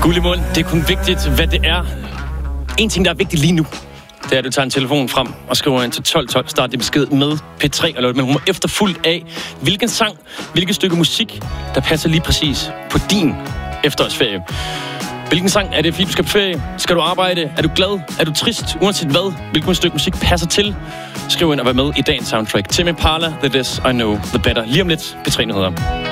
Gullimund, det er kun vigtigt, hvad det er. En ting, der er vigtigt lige nu, det er, at du tager en telefon frem og skriver ind til 1212. Start din besked med P3 og lav det med efterfulgt af, hvilken sang, hvilket stykke musik, der passer lige præcis på din efterårsferie. Hvilken sang er det, fordi du skal på ferie? Skal du arbejde? Er du glad? Er du trist? Uanset hvad, hvilket stykke musik passer til? Skriv ind og vær med i dagens soundtrack. Tame Impala, The Less I Know, The Better. Lige om lidt, P3 Nyheder.